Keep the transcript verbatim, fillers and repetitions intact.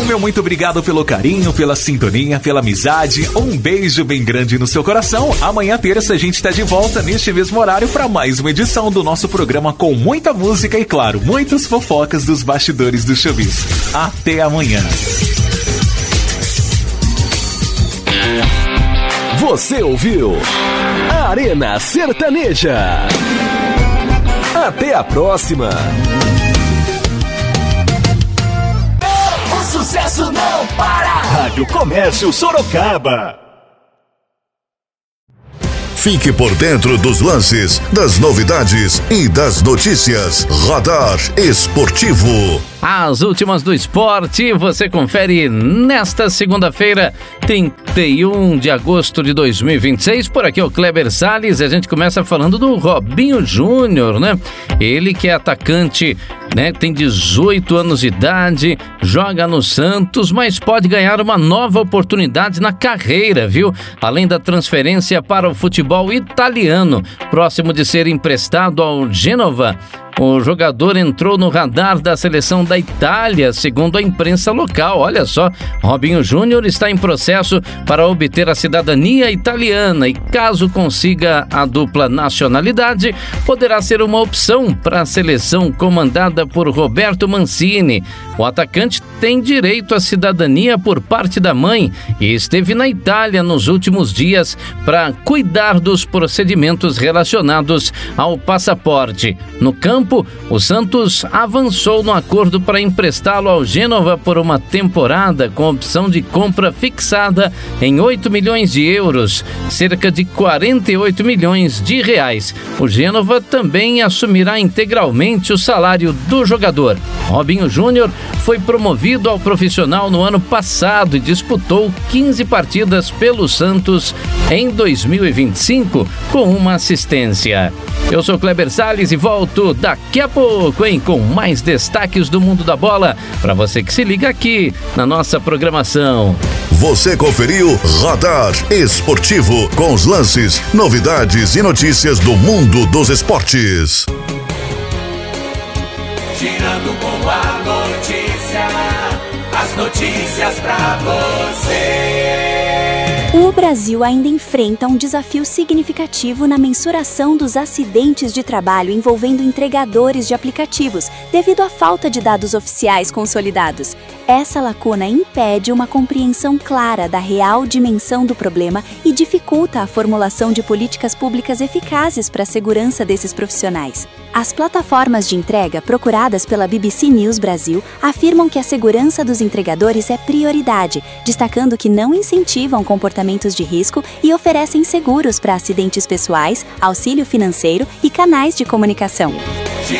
meu muito obrigado pelo carinho, pela sintonia, pela amizade. Um beijo bem grande no seu coração. Amanhã, terça, a gente tá de volta neste mesmo horário para mais uma edição do nosso programa com muita música e, claro, muitas fofocas dos bastidores do showbiz. Até amanhã. Você ouviu Arena Sertaneja. Até a próxima. O sucesso não para. Rádio Comércio Sorocaba. Fique por dentro dos lances, das novidades e das notícias. Radar Esportivo. As últimas do esporte você confere nesta segunda-feira, trinta e um de agosto de dois mil e vinte e seis. Por aqui é o Kleber Salles e a gente começa falando do Robinho Júnior, né? Ele que é atacante, né? Tem dezoito anos de idade, joga no Santos, mas pode ganhar uma nova oportunidade na carreira, viu? Além da transferência para o futebol italiano, próximo de ser emprestado ao Gênova. O jogador entrou no radar da seleção da Itália, segundo a imprensa local. Olha só, Robinho Júnior está em processo para obter a cidadania italiana e, caso consiga a dupla nacionalidade, poderá ser uma opção para a seleção comandada por Roberto Mancini. O atacante tem direito à cidadania por parte da mãe e esteve na Itália nos últimos dias para cuidar dos procedimentos relacionados ao passaporte. No campo, o Santos avançou no acordo para emprestá-lo ao Gênova por uma temporada com opção de compra fixada em oito milhões de euros, cerca de quarenta e oito milhões de reais. O Gênova também assumirá integralmente o salário do jogador. Robinho Júnior foi promovido ao profissional no ano passado e disputou quinze partidas pelo Santos em dois mil e vinte e cinco com uma assistência. Eu sou Kleber Salles e volto daqui a pouco, hein, com mais destaques do mundo da bola para você que se liga aqui na nossa programação. Você conferiu Radar Esportivo com os lances, novidades e notícias do mundo dos esportes. Girando com a notícia, as notícias pra você. O Brasil ainda enfrenta um desafio significativo na mensuração dos acidentes de trabalho envolvendo entregadores de aplicativos, devido à falta de dados oficiais consolidados. Essa lacuna impede uma compreensão clara da real dimensão do problema e dificulta a formulação de políticas públicas eficazes para a segurança desses profissionais. As plataformas de entrega procuradas pela B B C News Brasil afirmam que a segurança dos entregadores é prioridade, destacando que não incentivam comportamentos de risco e oferecem seguros para acidentes pessoais, auxílio financeiro e canais de comunicação.